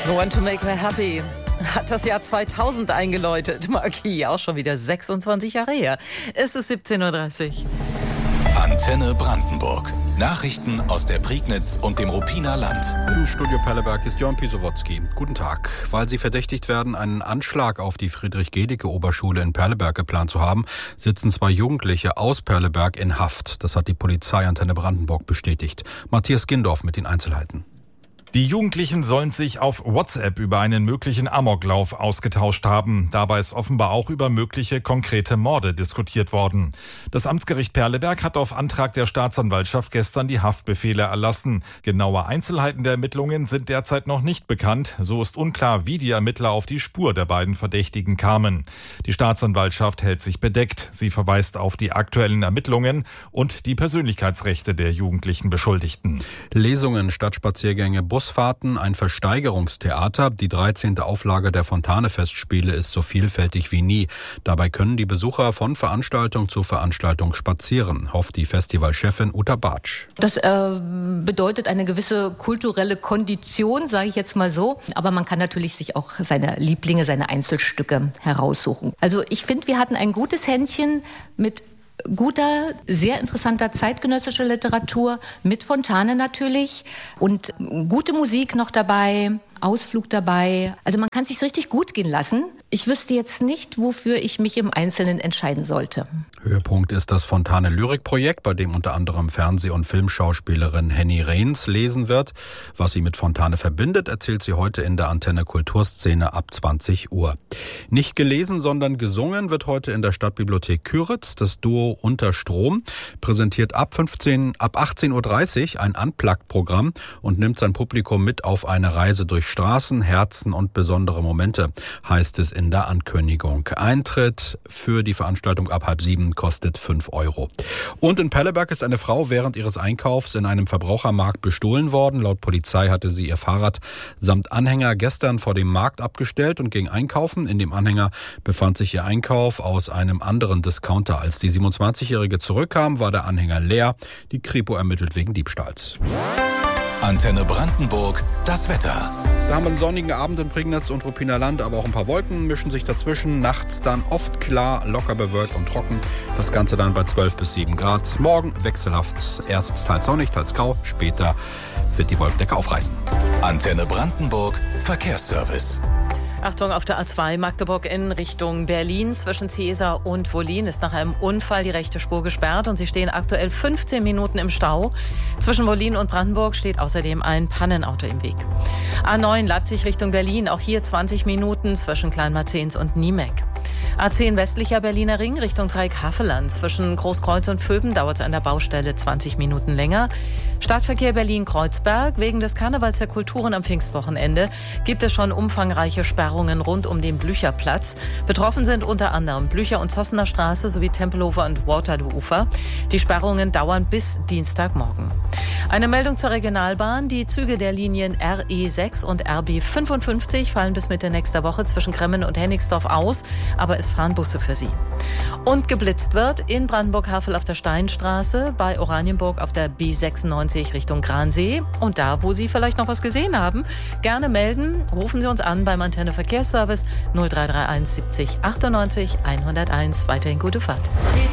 No One to Make Me Happy hat das Jahr 2000 eingeläutet. Marquis, auch schon wieder 26 Jahre her. Es ist 17.30 Uhr. Antenne Brandenburg. Nachrichten aus der Prignitz und dem Ruppiner Land. Im Studio Perleberg ist Jörn Pisowotzki. Guten Tag. Weil sie verdächtigt werden, einen Anschlag auf die Friedrich-Gedicke-Oberschule in Perleberg geplant zu haben, sitzen 2 Jugendliche aus Perleberg in Haft. Das hat die Polizei Antenne Brandenburg bestätigt. Matthias Gindorf mit den Einzelheiten. Die Jugendlichen sollen sich auf WhatsApp über einen möglichen Amoklauf ausgetauscht haben. Dabei ist offenbar auch über mögliche konkrete Morde diskutiert worden. Das Amtsgericht Perleberg hat auf Antrag der Staatsanwaltschaft gestern die Haftbefehle erlassen. Genaue Einzelheiten der Ermittlungen sind derzeit noch nicht bekannt. So ist unklar, wie die Ermittler auf die Spur der beiden Verdächtigen kamen. Die Staatsanwaltschaft hält sich bedeckt. Sie verweist auf die aktuellen Ermittlungen und die Persönlichkeitsrechte der jugendlichen Beschuldigten. Lesungen, Stadtspaziergänge, Busfahrten, ein Versteigerungstheater. Die 13. Auflage der Fontane-Festspiele ist so vielfältig wie nie. Dabei können die Besucher von Veranstaltung zu Veranstaltung spazieren, hofft die Festivalchefin Uta Bartsch. Das bedeutet eine gewisse kulturelle Kondition, sage ich jetzt mal so. Aber man kann natürlich sich auch seine Lieblinge, seine Einzelstücke heraussuchen. Also ich finde, wir hatten ein gutes Händchen mit guter, sehr interessanter zeitgenössischer Literatur, mit Fontane natürlich und gute Musik noch dabei, Ausflug dabei. Also man kann es sich richtig gut gehen lassen. Ich wüsste jetzt nicht, wofür ich mich im Einzelnen entscheiden sollte. Höhepunkt ist das Fontane Lyrik-Projekt, bei dem unter anderem Fernseh- und Filmschauspielerin Henny Rehns lesen wird. Was sie mit Fontane verbindet, erzählt sie heute in der Antenne Kulturszene ab 20 Uhr. Nicht gelesen, sondern gesungen wird heute in der Stadtbibliothek Küritz. Das Duo Unter Strom präsentiert ab 18.30 Uhr ein Unplugged-Programm und nimmt sein Publikum mit auf eine Reise durch Straßen, Herzen und besondere Momente, heißt es in der Ankündigung. Eintritt für die Veranstaltung ab 6:30 kostet 5 Euro. Und in Perleberg ist eine Frau während ihres Einkaufs in einem Verbrauchermarkt bestohlen worden. Laut Polizei hatte sie ihr Fahrrad samt Anhänger gestern vor dem Markt abgestellt und ging einkaufen. In dem Anhänger befand sich ihr Einkauf aus einem anderen Discounter. Als die 27-Jährige zurückkam, war der Anhänger leer. Die Kripo ermittelt wegen Diebstahls. Antenne Brandenburg, das Wetter. Wir haben einen sonnigen Abend in Prignitz und Ruppiner Land, aber auch ein paar Wolken mischen sich dazwischen. Nachts dann oft klar, locker bewölkt und trocken. Das Ganze dann bei 12 bis 7 Grad. Morgen wechselhaft. Erst teils sonnig, teils grau. Später wird die Wolkendecke aufreißen. Antenne Brandenburg, Verkehrsservice. Achtung, auf der A2 Magdeburg in Richtung Berlin. Zwischen Ciesa und Wollin ist nach einem Unfall die rechte Spur gesperrt und Sie stehen aktuell 15 Minuten im Stau. Zwischen Wollin und Brandenburg steht außerdem ein Pannenauto im Weg. A9 Leipzig Richtung Berlin, auch hier 20 Minuten zwischen Kleinmarzens und Niemek. A10 westlicher Berliner Ring Richtung Dreieck-Havelland. Zwischen Großkreuz und Vöben dauert es an der Baustelle 20 Minuten länger. Stadtverkehr Berlin-Kreuzberg. Wegen des Karnevals der Kulturen am Pfingstwochenende gibt es schon umfangreiche Sperrungen rund um den Blücherplatz. Betroffen sind unter anderem Blücher- und Zossener Straße sowie Tempelhofer und Waterloo-Ufer. Die Sperrungen dauern bis Dienstagmorgen. Eine Meldung zur Regionalbahn. Die Züge der Linien RE6 und RB55 fallen bis Mitte nächster Woche zwischen Kremmen und Hennigsdorf aus, aber es fahren Busse für sie. Und geblitzt wird in Brandenburg-Havel auf der Steinstraße, bei Oranienburg auf der B96 Richtung Gransee. Und da, wo Sie vielleicht noch was gesehen haben, gerne melden. Rufen Sie uns an beim Antenne Verkehrsservice 0331 70 98 101. Weiterhin gute Fahrt.